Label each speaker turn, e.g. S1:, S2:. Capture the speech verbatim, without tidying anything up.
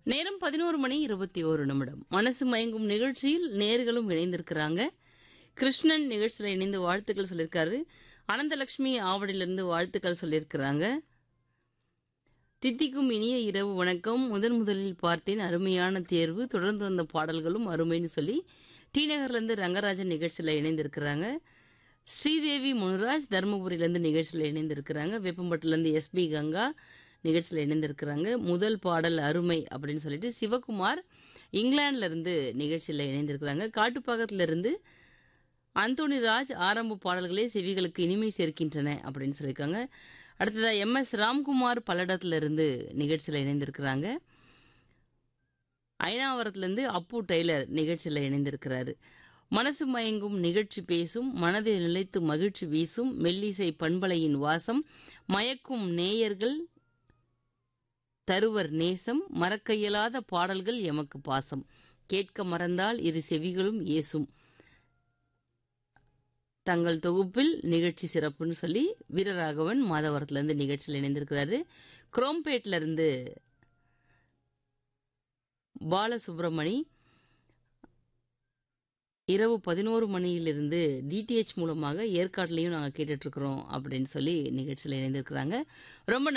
S1: நேரம் பதினொரு மணி இருபத்தி ஒரு நிமிடம். மனசு மயங்கும் நிகழ்ச்சியில் நேர்களும் இணைந்திருக்கிறாங்க. கிருஷ்ணன் நிகழ்ச்சியில் இணைந்து வாழ்த்துக்கள் சொல்லியிருக்காரு. அனந்தலட்சுமி ஆவடியிலிருந்து வாழ்த்துக்கள் சொல்லியிருக்கிறாங்க. தித்திக்கும் இனிய இரவு வணக்கம். முதன் முதலில் பார்த்தேன், அருமையான தேர்வு, தொடர்ந்து வந்த பாடல்களும் அருமைன்னு சொல்லி டி நகர்லேருந்து ரங்கராஜன் நிகழ்ச்சியில் இணைந்திருக்கிறாங்க. ஸ்ரீதேவி முனுராஜ் தருமபுரியிலேருந்து நிகழ்ச்சியில் இணைந்திருக்கிறாங்க. வேப்பம்பட்டிலேருந்து எஸ்பி கங்கா நிகழ்ச்சியில் இணைந்திருக்கிறாங்க. முதல் பாடல் அருமை அப்படின்னு சொல்லிட்டு சிவகுமார் இங்கிலாந்துலேருந்து நிகழ்ச்சியில் இணைந்திருக்கிறாங்க. காட்டுப்பாக்கத்திலிருந்து அந்தோனி ராஜ் ஆரம்ப பாடல்களே செவிகளுக்கு இனிமை சேர்க்கின்றன அப்படின்னு சொல்லியிருக்காங்க. அடுத்ததாக எம் எஸ் ராம்குமார் பல்லடத்திலிருந்து நிகழ்ச்சியில் இணைந்திருக்கிறாங்க. ஐநாவரத்துலேருந்து அப்பு டெய்லர் நிகழ்ச்சியில் இணைந்திருக்கிறாரு. மனசு மயங்கும் நிகழ்ச்சி பேசும், மனதில் நிலைத்து மகிழ்ச்சி வீசும், மெல்லிசை பண்பலையின் வாசம், மயக்கும் நேயர்கள் தருவர் நேசம், மறக்க இயலாத பாடல்கள் எமக்கு பாசம், கேட்க மறந்தால் இரு செவிகளும் ஏசும், தங்கள் தொகுப்பில் நிகழ்ச்சி சிறப்புன்னு சொல்லி வீரராகவன் மாதவரத்துலேருந்து நிகழ்ச்சியில் இணைந்திருக்கிறாரு. குரோம்பேட்லேருந்து பாலசுப்ரமணி இரவு பதினோரு மணியிலிருந்து டிடிஹெச் மூலமாக ஏற்காட்டிலையும் நாங்கள் கேட்டுட்ருக்குறோம் அப்படின்னு சொல்லி நிகழ்ச்சியில் இணைந்திருக்கிறாங்க. ரொம்ப